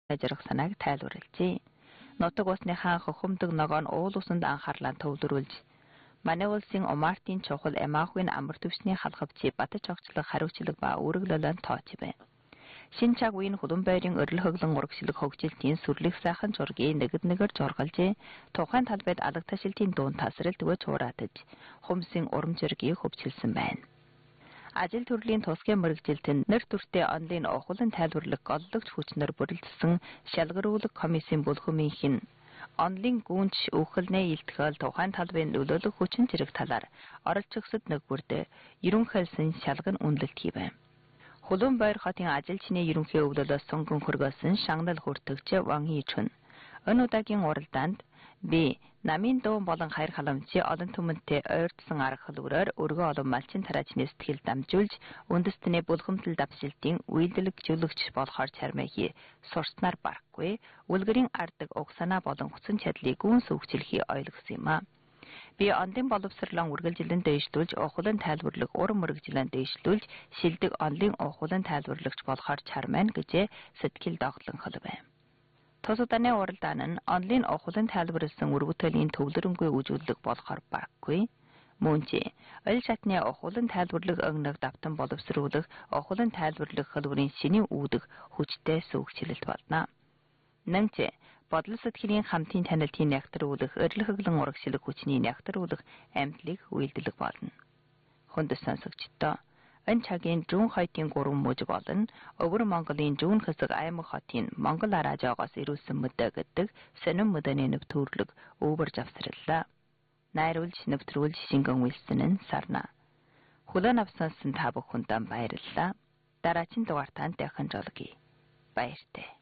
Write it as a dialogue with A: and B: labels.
A: ажрах санааг тайлбарлажээ. Нутаг усны хаанх хөхөмдөг ногоо нь уул усанд анхаарлаа төвлөрүүлж манай улсын Умартын чухал Эмаахуйн амар төвчний халхавчи батж огцлог хариуцлаг ба үүргэлэлэн тооч бай. Шинэ цаг үеийн Хулуунбайрын өрөл хөглөн урагшлаг хөгжилтийн сүрлэх сайхан зургийг нэгэд-нэгээр жургалжээ. Тухайн талбайд алга ташилтын дуун тасралт өгөө цуураатаж, хумсын урам зоригийг хөвчилсөн байна. Ажил төрлийн тусгай мэрэгжилтэнд нэр төртэй онлайн ухуулан тайлбарлах голлогч хүчнэр бүрэлдсэн шалгаруулах комиссийн бүлхүүмийнх нь онлайн гүнж өөхөлнээ илтгэл тухайн талбайн нөлөөлөх хүчин зэрэг талаар оролцогсод нэгбүрд ерөнхийлсөн шалган үнэлэлт хийв. Хулуунбайр хотын ажилчны ерөнхий өвлөлөөс сонгон хөргөөсөн шагнал хүртэгч Ван Хичүн энэ удаагийн уралдаанд би намын дуу болон хайр халамжийн олон түмэнтэй ойртсон арга хэлбэрээр өргөө олон малчин тараачны сэтгэл дамжуулж үндэстний булхамдал давшилтын үйлдвэрлэгч болохоор чармайхи сурснаар барахгүй үлгэрийн ардаг уг санаа болон хүчин чадлыг гүн сүүгчлэхий ойлгосон юм а. Би онлын боловсролон үргэлжлэн дэвшлүүлж ухуулан тайлбарлах уран мэрэгжлэн дэвшлүүлж шилдэг онлын ухуулан тайлбарлагч болохоор чармайн гэж сэтгэл догтлон хэлв. Тусаданы уралдаан нь онлын ухуулан тайлбарласан өргөтөлийн төвлөрөнгүй үжүүлэг болохоор баггүй. Мөн ч ойл шатны ухуулан тайлбарлах өгнөг давтан боловсруулах ухуулан тайлбарлах хэлбэрийн шинийн үүдэх хүчтэй сүүгчлэлт болно. Нэмж бодол сэтгэлийн хамтын танилтын нягтруулах, эрэлх хөглөн урагшлаг хүчний нягтруулах амьдлыг үйлдэлэг болно. Хүндэс сонсогчдоо энэ цагийн зүүн хотын 3 мужи болон өвөр Монголын зүүн хэсэг аймаг хотын Монгол араажоогоос ирүүлсэн мэдээ гэдэг сонин мэдээний нэвтрүүлэг өвөрж авсраллаа. Найруулж нэвтрүүлж шингэн үйлсэн нь Сарна. Хүлээн авсан та бүхэнд баярлалаа. Дараагийн дугаартаа дахин жолгоё. Баяртай.